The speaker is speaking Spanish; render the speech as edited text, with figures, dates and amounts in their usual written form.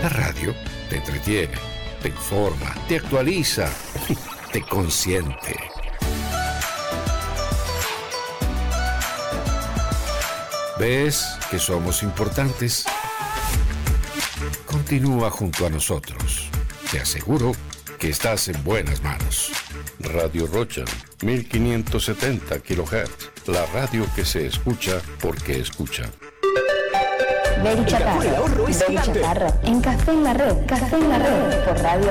La radio te entretiene, te informa, te actualiza, te consiente. ¿Ves que somos importantes? Continúa junto a nosotros. Te aseguro que estás en buenas manos. Radio Rocha, 1570 kHz. La radio que se escucha porque escucha. Berichatarra. En Café en la Red. Café en la Red por Radio